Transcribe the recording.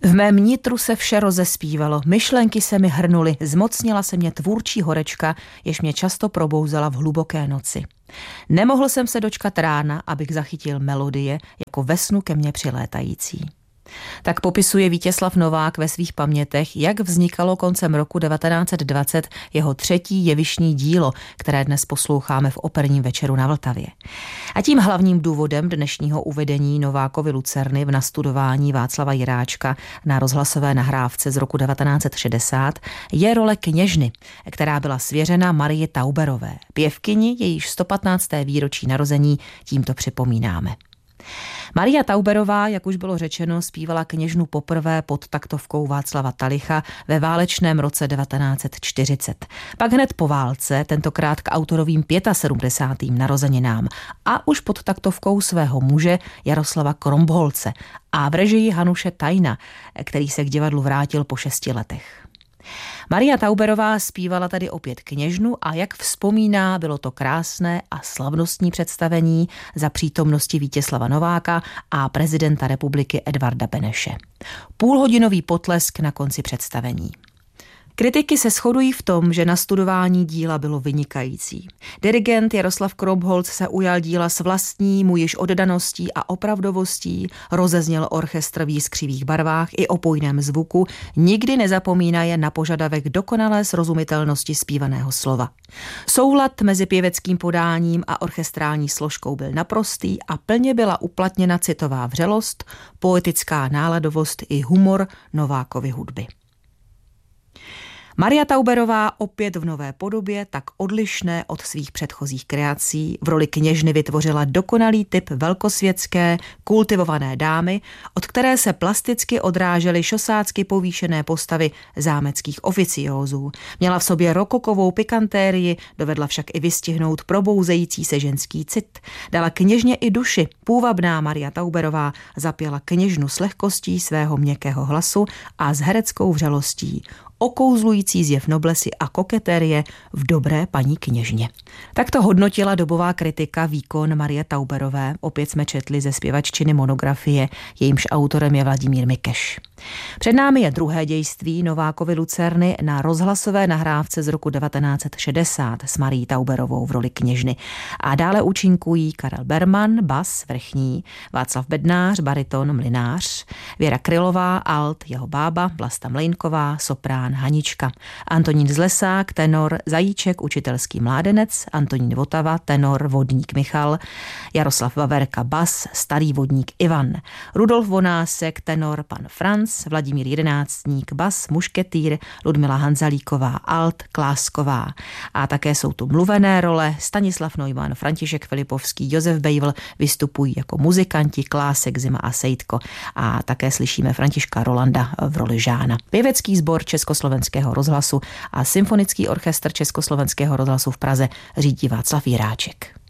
V mém nitru se vše rozespívalo, myšlenky se mi hrnuly, zmocnila se mě tvůrčí horečka, jež mě často probouzela v hluboké noci. Nemohl jsem se dočkat rána, abych zachytil melodie jako ve snu ke mně přilétající. Tak popisuje Vítězslav Novák ve svých pamětech, jak vznikalo koncem roku 1920 jeho třetí jevištní dílo, které dnes posloucháme v Operním večeru na Vltavě. A tím hlavním důvodem dnešního uvedení Novákovy Lucerny v nastudování Václava Jiráčka na rozhlasové nahrávce z roku 1960 je role kněžny, která byla svěřena Marii Tauberové, pěvkyni, jejíž 115. výročí narození tímto připomínáme. Maria Tauberová, jak už bylo řečeno, zpívala kněžnu poprvé pod taktovkou Václava Talicha ve válečném roce 1940. Pak hned po válce, tentokrát k autorovým 75. narozeninám a už pod taktovkou svého muže Jaroslava Krombholce a v režii Hanuše Tajna, který se k divadlu vrátil po 6 letech. Maria Tauberová zpívala tady opět kněžnu a jak vzpomíná, bylo to krásné a slavnostní představení za přítomnosti Vítězslava Nováka a prezidenta republiky Edvarda Beneše. Půlhodinový potlesk na konci představení. Kritiky se shodují v tom, že nastudování díla bylo vynikající. Dirigent Jaroslav Krombholc se ujal díla s vlastní mu již oddaností a opravdovostí, rozezněl orchestr v jiskřivých barvách i o pojném zvuku, nikdy nezapomínaje na požadavek dokonalé srozumitelnosti zpívaného slova. Soulad mezi pěveckým podáním a orchestrální složkou byl naprostý a plně byla uplatněna citová vřelost, poetická náladovost i humor Novákovy hudby. Maria Tauberová opět v nové podobě, tak odlišné od svých předchozích kreací, v roli kněžny vytvořila dokonalý typ velkosvětské, kultivované dámy, od které se plasticky odrážely šosácky povýšené postavy zámeckých oficiózů. Měla v sobě rokokovou pikantérii, dovedla však i vystihnout probouzející se ženský cit. Dala kněžně i duši. Půvabná Maria Tauberová zapěla kněžnu s lehkostí svého měkkého hlasu a s hereckou vřelostí. Okouzlující zjev noblesy a koketérie v dobré paní kněžně. Takto hodnotila dobová kritika výkon Marie Tauberové. Opět jsme četli ze zpěvaččiny monografie, jejímž autorem je Vladimír Mikeš. Před námi je druhé dějství Novákovy Lucerny na rozhlasové nahrávce z roku 1960 s Marií Tauberovou v roli kněžny. A dále účinkují Karel Berman, bas, vrchní, Václav Bednář, bariton, mlynář, Věra Krylová, alt, jeho bába, Vlasta Mlejnková, soprán, Hanička, Antonín Zlesák, tenor, Zajíček, učitelský mládenec, Antonín Votava, tenor, vodník Michal, Jaroslav Vaverka, bas, starý vodník Ivan, Rudolf Vonásek, tenor, pan Franc, Vladimír Jedenáctník, bas, mušketýr, Ludmila Hanzalíková, alt, Klásková. A také jsou tu mluvené role, Stanislav Neumann, František Filipovský, Josef Bejvl vystupují jako muzikanti, Klásek, Zima a Sejtko. A také slyšíme Františka Rolanda v roli Žána. Pěvecký sbor Československého rozhlasu a Symfonický orchestr Československého rozhlasu v Praze řídí Václav Jiráček.